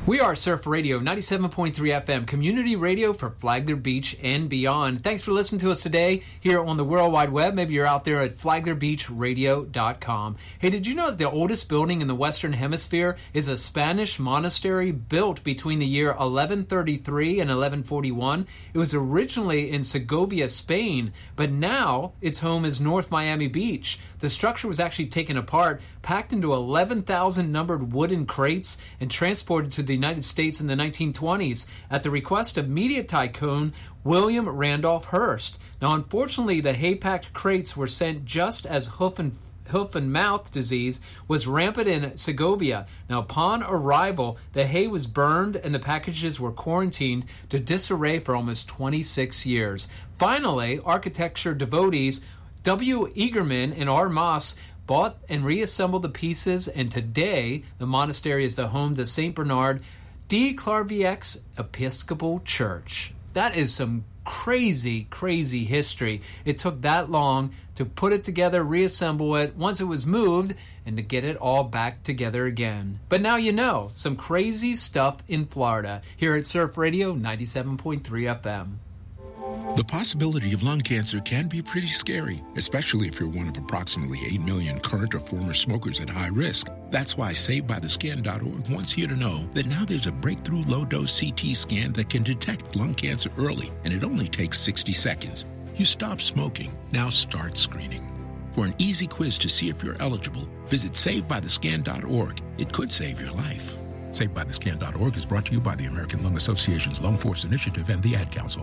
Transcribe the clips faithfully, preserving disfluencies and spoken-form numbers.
We are Surf Radio, ninety-seven point three F M, community radio for Flagler Beach and beyond. Thanks for listening to us today here on the World Wide Web. Maybe you're out there at flagler beach radio dot com. Hey, did you know that the oldest building in the Western Hemisphere is a Spanish monastery built between the year eleven thirty-three and eleven forty-one? It was originally in Segovia, Spain, but now its home is North Miami Beach. The structure was actually taken apart, packed into eleven thousand numbered wooden crates, and transported to the United States in the nineteen twenties at the request of media tycoon William Randolph Hearst. Now, unfortunately, the hay-packed crates were sent just as hoof and hoof and mouth disease was rampant in Segovia. Now, upon arrival, the hay was burned and the packages were quarantined to disarray for almost twenty-six years. Finally, architecture devotees W. Eagerman and R. Moss bought and reassembled the pieces, and today the monastery is the home to Saint Bernard de Clairvaux Episcopal Church. That is some crazy, crazy history. It took that long to put it together, reassemble it, once it was moved, and to get it all back together again. But now you know, some crazy stuff in Florida, here at Surf Radio ninety-seven point three F M. The possibility of lung cancer can be pretty scary, especially if you're one of approximately eight million current or former smokers at high risk. That's why Saved By The Skin dot org wants you to know that now there's a breakthrough low-dose C T scan that can detect lung cancer early, and it only takes sixty seconds. You stop smoking, now start screening. For an easy quiz to see if you're eligible, visit Saved By The Skin dot org. It could save your life. Saved By The Skin dot org is brought to you by the American Lung Association's Lung Force Initiative and the Ad Council.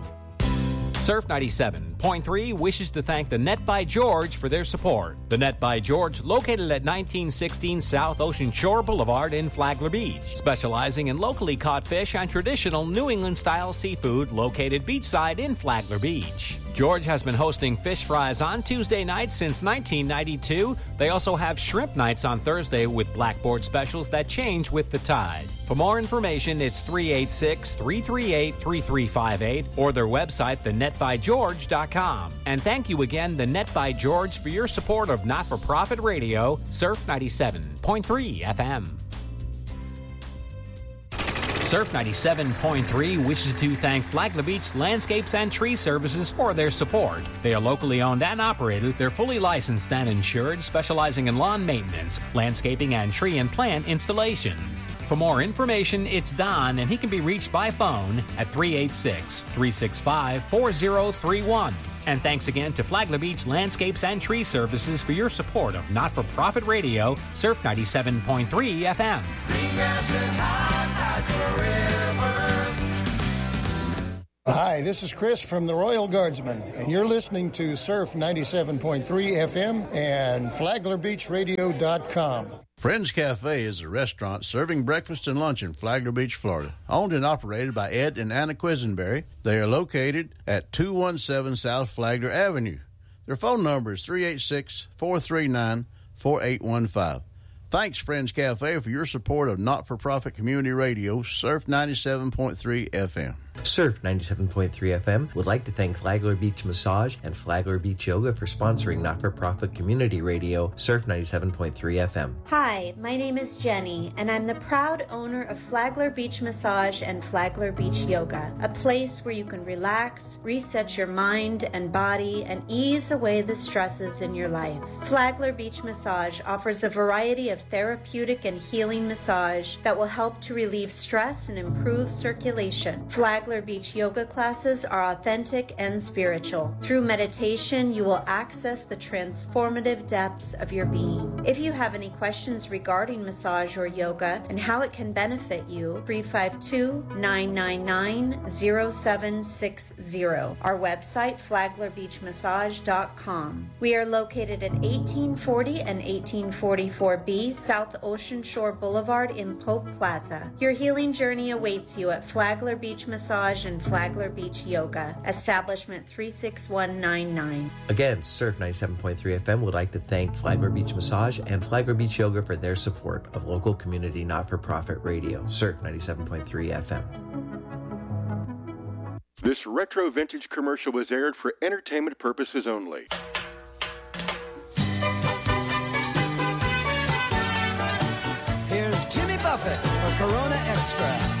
Surf ninety-seven point three wishes to thank the Net by George for their support. The Net by George, located at nineteen sixteen South Ocean Shore Boulevard in Flagler Beach, specializing in locally caught fish and traditional New England-style seafood, located beachside in Flagler Beach. George has been hosting fish fries on Tuesday nights since nineteen ninety-two. They also have shrimp nights on Thursday with blackboard specials that change with the tide. For more information, it's three eight six, three three eight, three three five eight or their website, the net by george dot com. And thank you again, the Net by George, for your support of not-for-profit radio, Surf ninety-seven point three F M. Surf ninety-seven point three wishes to thank Flagler Beach Landscapes and Tree Services for their support. They are locally owned and operated. They're fully licensed and insured, specializing in lawn maintenance, landscaping, and tree and plant installations. For more information, it's Don, and he can be reached by phone at three eight six, three six five, four zero three one. And thanks again to Flagler Beach Landscapes and Tree Services for your support of not-for-profit radio, Surf ninety-seven point three F M. Hi, this is Chris from the Royal Guardsmen, and you're listening to Surf ninety-seven point three F M and flagler beach radio dot com. Friends Cafe is a restaurant serving breakfast and lunch in Flagler Beach, Florida. Owned and operated by Ed and Anna Quisenberry. They are located at two one seven South Flagler Avenue. Their phone number is three eight six, four three nine, four eight one five. Thanks, Friends Cafe, for your support of not-for-profit community radio, Surf ninety-seven point three F M. Surf ninety-seven point three F M would like to thank Flagler Beach Massage and Flagler Beach Yoga for sponsoring not-for-profit community radio, Surf ninety-seven point three F M. Hi, my name is Jenny, and I'm the proud owner of Flagler Beach Massage and Flagler Beach Yoga, a place where you can relax, reset your mind and body, and ease away the stresses in your life. Flagler Beach Massage offers a variety of therapeutic and healing massage that will help to relieve stress and improve circulation. Flagler Beach yoga classes are authentic and spiritual. Through meditation, you will access the transformative depths of your being. If you have any questions regarding massage or yoga and how it can benefit you, three five two, nine nine nine, zero seven six zero. Our website, flagler beach massage dot com. We are located at eighteen forty and eighteen forty-four B South Ocean Shore Boulevard in Pope Plaza. Your healing journey awaits you at Flagler Beach Massage and Flagler Beach Yoga, establishment three six one nine nine. Again, Surf ninety-seven point three F M would like to thank Flagler Beach Massage and Flagler Beach Yoga for their support of local community not-for-profit radio, Surf ninety-seven point three F M. This retro vintage commercial was aired for entertainment purposes only. Here's Jimmy Buffett for Corona Extra.